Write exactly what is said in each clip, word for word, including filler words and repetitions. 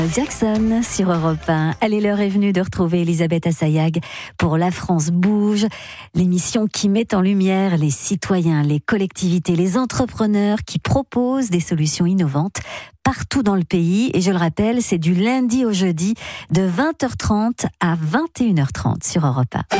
Jackson sur Europe un. Allez, l'heure est venue de retrouver Elisabeth Assayag pour La France bouge, l'émission qui met en lumière les citoyens, les collectivités, les entrepreneurs qui proposent des solutions innovantes partout dans le pays. Et je le rappelle, c'est du lundi au jeudi de vingt heures trente à vingt et une heures trente sur Europe un.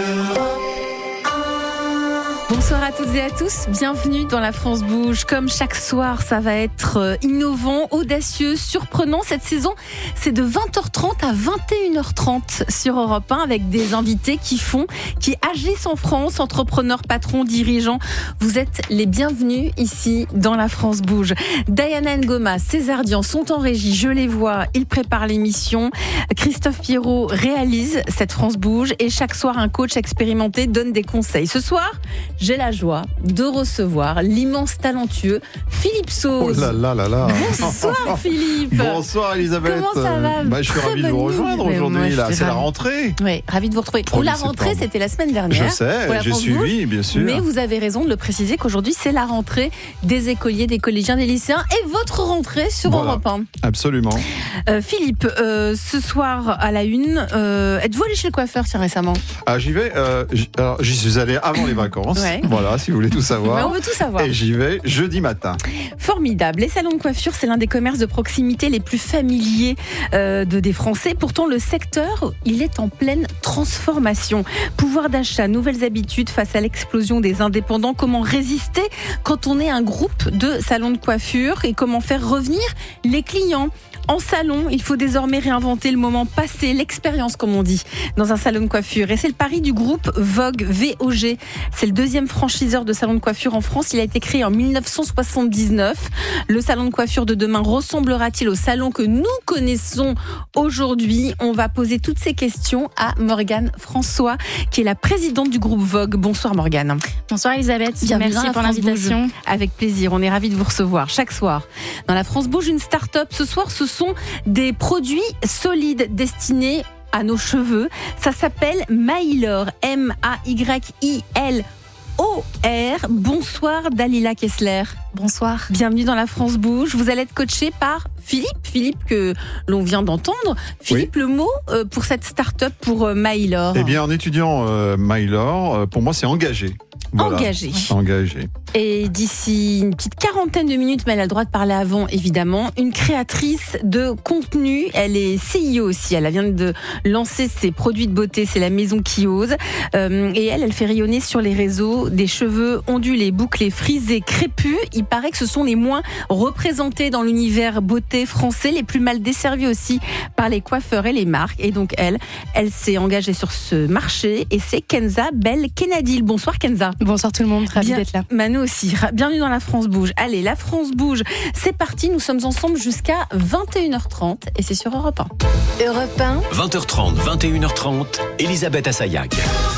Bonsoir à toutes et à tous, bienvenue dans La France bouge. Comme chaque soir, ça va être innovant, audacieux, surprenant. Cette saison, c'est de vingt heures trente à vingt et une heures trente sur Europe un avec des invités qui font, qui agissent en France, entrepreneurs, patrons, dirigeants. Vous êtes les bienvenus ici dans La France bouge. Diana Ngoma, César Dian sont en régie, je les vois, ils préparent l'émission. Christophe Pierrot réalise cette France bouge et chaque soir, un coach expérimenté donne des conseils. Ce soir, j'ai la joie de recevoir l'immense talentueux Philippe Sauze. Oh là là là là. Bonsoir Philippe. Bonsoir Elisabeth. Comment ça va? Bah, je suis Très ravi de vous rejoindre nuit. aujourd'hui. Moi, Là, c'est ravi. la rentrée. Oui, ravi de vous retrouver. premier La rentrée, septembre. c'était la semaine dernière. Je sais, pour la j'ai France suivi, bouge. bien sûr. Mais vous avez raison de le préciser qu'aujourd'hui, c'est la rentrée des écoliers, des collégiens, des lycéens et votre rentrée sur Voilà. Europe un. Absolument. Euh, Philippe, euh, ce soir à la une, euh, êtes-vous allé chez le coiffeur, tiens, récemment? Ah, j'y vais. Euh, j- alors, j'y suis allé avant les vacances. Ouais. Voilà, si vous voulez tout Mais savoir. on veut tout savoir. Et j'y vais jeudi matin. Formidable. Les salons de coiffure, c'est l'un des commerces de proximité les plus familiers euh, de des Français. Pourtant, le secteur, il est en pleine transformation. Pouvoir d'achat, nouvelles habitudes face à l'explosion des indépendants. Comment résister quand on est un groupe de salons de coiffure et comment faire revenir les clients? En salon, il faut désormais réinventer le moment passé, l'expérience comme on dit, dans un salon de coiffure. Et c'est le pari du groupe Vogue, V O G. C'est le deuxième franchiseur de salon de coiffure en France. Il a été créé en dix-neuf cent soixante-dix-neuf. Le salon de coiffure de demain ressemblera-t-il au salon que nous connaissons aujourd'hui? On va poser toutes ces questions à Morgane François, qui est la présidente du groupe Vogue. Bonsoir Morgane. Bonsoir Elisabeth, Bienvenue merci dans la pour France l'invitation. Bouge. Avec plaisir, on est ravis de vous recevoir chaque soir. Dans La France bouge, une start-up. Ce soir, ce sont des produits solides destinés à nos cheveux. Ça s'appelle Mailor, M A Y I L O R. Bonsoir Dalila Kessler. Bonsoir. Bienvenue dans La France bouge. Vous allez être coaché par Philippe, Philippe que l'on vient d'entendre. Philippe, le mot euh, pour cette start-up, pour euh, Mailor. Eh bien, en étudiant euh, Mailor, euh, pour moi, c'est engagé. Voilà. Engagé. Engagé. Et d'ici une petite quarantaine de minutes, mais elle a le droit de parler avant, évidemment, une créatrice de contenu. Elle est C E O aussi. Elle vient de lancer ses produits de beauté. C'est la maison qui ose. Euh, et elle, elle fait rayonner sur les réseaux des cheveux ondulés, bouclés, frisés, crépus. Il paraît que ce sont les moins représentés dans l'univers beauté français, les plus mal desservis aussi par les coiffeurs et les marques. Et donc elle, elle s'est engagée sur ce marché. Et c'est Kenza Belknadil. Bonsoir Kenza. Bonsoir tout le monde, ravi Bien- d'être là. Manu aussi, bienvenue dans La France bouge. Allez, La France bouge, c'est parti, nous sommes ensemble jusqu'à vingt et une heures trente et c'est sur Europe un. Europe un, vingt heures trente, vingt et une heures trente, Elisabeth Assayag.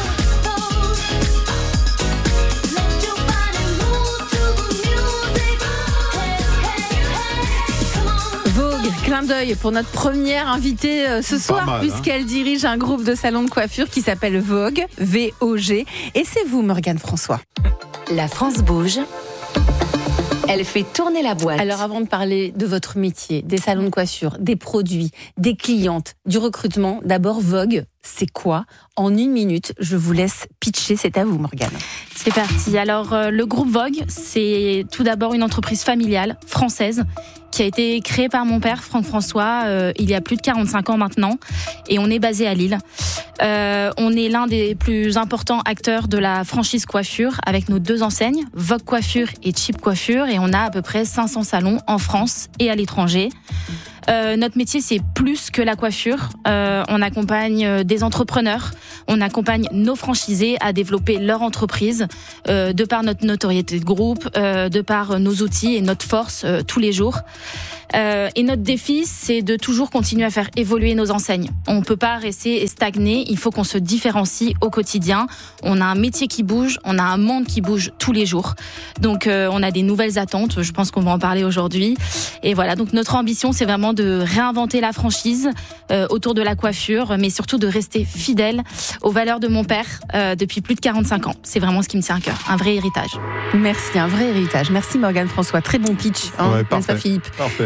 Vogue, clin d'œil pour notre première invitée euh, ce Pas soir, mal, hein. puisqu'elle dirige un groupe de salons de coiffure qui s'appelle Vogue, V O G. Et c'est vous, Morgane François. La France bouge. Elle fait tourner la boîte. Alors avant de parler de votre métier, des salons de coiffure, des produits, des clientes, du recrutement, d'abord Vogue, c'est quoi? En une minute, je vous laisse pitcher, c'est à vous Morgane. C'est parti. Alors, euh, le groupe Vogue, c'est tout d'abord une entreprise familiale française qui a été créée par mon père, Franck François, euh, il y a plus de quarante-cinq ans maintenant. Et on est basé à Lille. Euh, on est l'un des plus importants acteurs de la franchise coiffure avec nos deux enseignes, Vogue Coiffure et Cheap Coiffure. Et on a à peu près cinq cents salons en France et à l'étranger. Euh, notre métier, c'est plus que la coiffure. Euh, on accompagne des entrepreneurs, on accompagne nos franchisés à développer leur entreprise euh, de par notre notoriété de groupe, euh, de par nos outils et notre force euh, tous les jours. Euh, et notre défi, c'est de toujours continuer à faire évoluer nos enseignes. On ne peut pas rester et stagner, il faut qu'on se différencie au quotidien. On a un métier qui bouge, on a un monde qui bouge tous les jours. Donc euh, on a des nouvelles attentes, je pense qu'on va en parler aujourd'hui. Et voilà, donc notre ambition, c'est vraiment de réinventer la franchise euh, autour de la coiffure, mais surtout de rester fidèle aux valeurs de mon père euh, depuis plus de quarante-cinq ans. C'est vraiment ce qui me tient à cœur, un vrai héritage. Merci, un vrai héritage. Merci Morgane François, très bon pitch, hein, Ouais, n'est-ce pas parfait. Philippe? Parfait.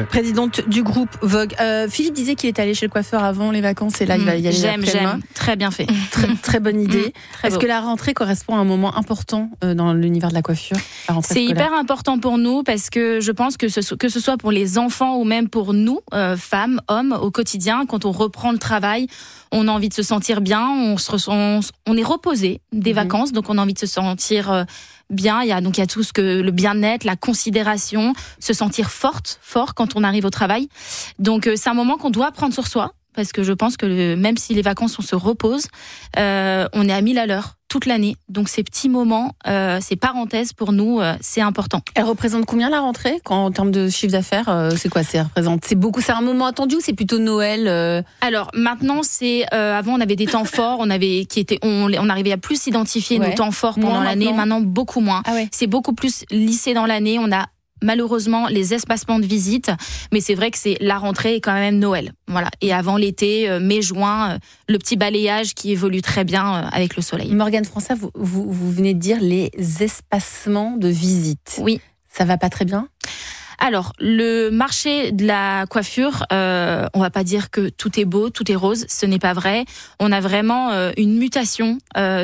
présidente du groupe Vogue. Euh, Philippe disait qu'il était allé chez le coiffeur avant les vacances et là, mmh, il va y aller j'aime, après-demain. J'aime, très bien fait. Très, très bonne idée. Mmh, très Est-ce beau. que la rentrée correspond à un moment important dans l'univers de la coiffure ? La C'est scolaire. Hyper important pour nous parce que je pense que ce, que ce soit pour les enfants ou même pour nous, euh, femmes, hommes, au quotidien, quand on reprend le travail, on a envie de se sentir bien, on, se, on, on est reposé des mmh. vacances, donc on a envie de se sentir... Euh, bien, il y a donc il y a tout ce que le bien-être, la considération, se sentir forte, fort quand on arrive au travail. Donc euh, c'est un moment qu'on doit prendre sur soi parce que je pense que le, même si les vacances on se repose, euh, on est à mille à l'heure toute l'année. Donc ces petits moments, euh, ces parenthèses pour nous, euh, c'est important. Elle représente combien la rentrée quand, en termes de chiffre d'affaires euh, c'est quoi c'est représente C'est beaucoup, c'est un moment attendu ou c'est plutôt Noël euh... Alors maintenant c'est euh, avant on avait des temps forts, on avait qui étaient on, on arrivait à plus identifier ouais. nos temps forts pendant moins l'année. Maintenant. maintenant beaucoup moins. Ah ouais. C'est beaucoup plus lissé dans l'année. On a malheureusement les espacements de visite, mais c'est vrai que c'est la rentrée et quand même Noël. Voilà. Et avant l'été, mai-juin, le petit balayage qui évolue très bien avec le soleil. Morgane François, vous, vous, vous venez de dire les espacements de visite. Oui. Ça va pas très bien ? Alors, le marché de la coiffure, euh, on va pas dire que tout est beau, tout est rose, ce n'est pas vrai. On a vraiment euh, une mutation euh,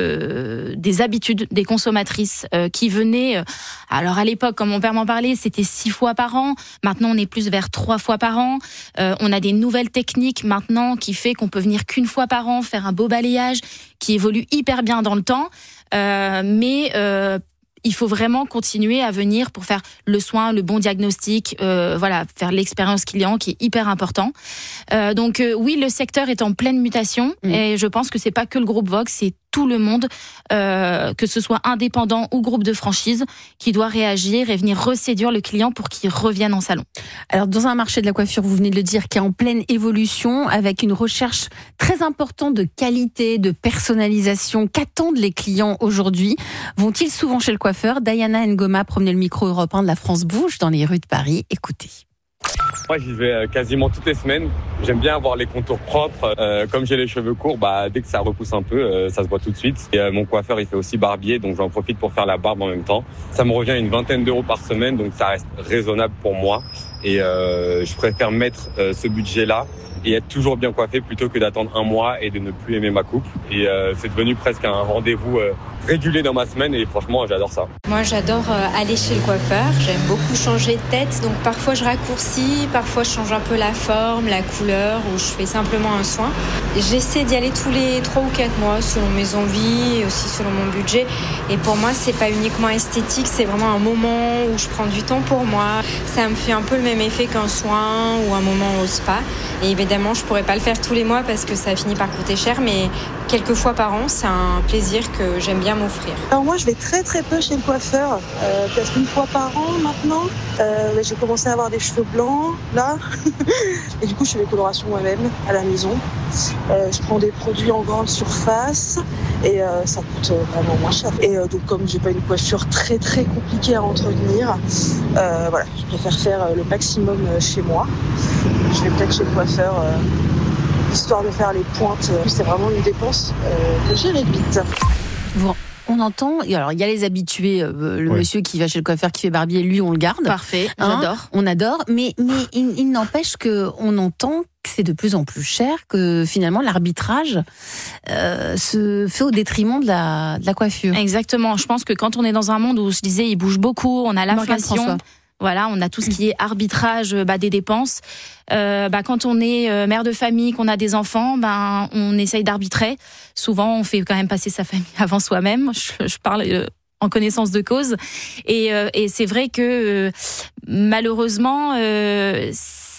de des habitudes des consommatrices euh, qui venaient. Euh, alors à l'époque, comme mon père m'en parlait, c'était six fois par an. Maintenant, on est plus vers trois fois par an. Euh, on a des nouvelles techniques maintenant qui fait qu'on peut venir qu'une fois par an faire un beau balayage qui évolue hyper bien dans le temps, euh, mais euh, il faut vraiment continuer à venir pour faire le soin, le bon diagnostic, euh, voilà, faire l'expérience client qui est hyper important. Euh, donc euh, oui, le secteur est en pleine mutation mmh. et je pense que c'est pas que le groupe Vogue, c'est tout le monde, euh, que ce soit indépendant ou groupe de franchise, qui doit réagir et venir reséduire le client pour qu'il revienne en salon. Alors, dans un marché de la coiffure, vous venez de le dire, qui est en pleine évolution, avec une recherche très importante de qualité, de personnalisation. Qu'attendent les clients aujourd'hui ? Vont-ils souvent chez le coiffeur ? Diana Ngoma promenait le micro Europe un de la France Bouge dans les rues de Paris. Écoutez. Moi, j'y vais quasiment toutes les semaines. J'aime bien avoir les contours propres. Euh, comme j'ai les cheveux courts, bah dès que ça repousse un peu, euh, ça se voit tout de suite. Et euh, mon coiffeur, il fait aussi barbier, donc j'en profite pour faire la barbe en même temps. Ça me revient à une vingtaine d'euros par semaine, donc ça reste raisonnable pour moi. Et euh, je préfère mettre euh, ce budget-là et être toujours bien coiffé plutôt que d'attendre un mois et de ne plus aimer ma coupe. Et euh, c'est devenu presque un rendez-vous euh, régulier dans ma semaine et franchement, j'adore ça. Moi, j'adore euh, aller chez le coiffeur. J'aime beaucoup changer de tête, donc parfois je raccourcis, parfois je change un peu la forme, la couleur, ou je fais simplement un soin. J'essaie d'y aller tous les trois ou quatre mois selon mes envies et aussi selon mon budget. Et pour moi, c'est pas uniquement esthétique, c'est vraiment un moment où je prends du temps pour moi. Ça me fait un peu le même effet qu'un soin ou un moment au spa. Et évidemment, je pourrais pas le faire tous les mois parce que ça finit par coûter cher, mais quelques fois par an, c'est un plaisir que j'aime bien m'offrir. Alors moi, je vais très très peu chez le coiffeur, euh, peut-être une fois par an maintenant. Euh, j'ai commencé à avoir des cheveux blancs là, et du coup, je fais mes colorations moi-même à la maison. Euh, je prends des produits en grande surface et euh, ça coûte vraiment moins cher. Et euh, donc, comme j'ai pas une coiffure très très compliquée à entretenir, euh, voilà, je préfère faire le maximum chez moi. Je vais peut-être chez le coiffeur. Euh, histoire de faire les pointes. C'est vraiment une dépense euh, que j'ai réduite. Bon, on entend, alors il y a les habitués, euh, le ouais. monsieur qui va chez le coiffeur, qui fait barbier, lui on le garde. Parfait, hein, j'adore. On adore, mais, mais il, il n'empêche qu'on entend que c'est de plus en plus cher, que finalement l'arbitrage euh, se fait au détriment de la, de la coiffure. Exactement, je pense que quand on est dans un monde où je disais il bouge beaucoup, on a l'inflation. Voilà, on a tout ce qui est arbitrage bah, des dépenses. Euh, bah, quand on est euh, mère de famille, qu'on a des enfants, ben on essaye d'arbitrer. Souvent, on fait quand même passer sa famille avant soi-même. Je, je parle euh, en connaissance de cause. Et, euh, et c'est vrai que euh, malheureusement, euh,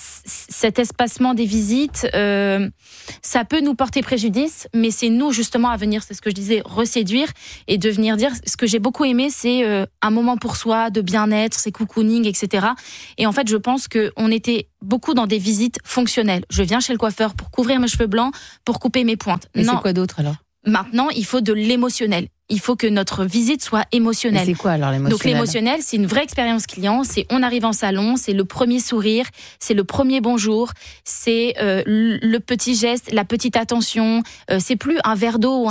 cet espacement des visites, euh, ça peut nous porter préjudice, mais c'est nous justement à venir, c'est ce que je disais, reséduire et de venir dire. Ce que j'ai beaucoup aimé, c'est euh, un moment pour soi, de bien-être, c'est cocooning, et cetera. Et en fait, je pense que on était beaucoup dans des visites fonctionnelles. Je viens chez le coiffeur pour couvrir mes cheveux blancs, pour couper mes pointes. Mais non. C'est quoi d'autre alors ? Maintenant, il faut de l'émotionnel. Il faut que notre visite soit émotionnelle. Et c'est quoi alors l'émotionnel ? Donc l'émotionnel, c'est une vraie expérience client. C'est on arrive en salon, c'est le premier sourire, c'est le premier bonjour, c'est euh, le petit geste, la petite attention. Euh, c'est plus un verre d'eau ou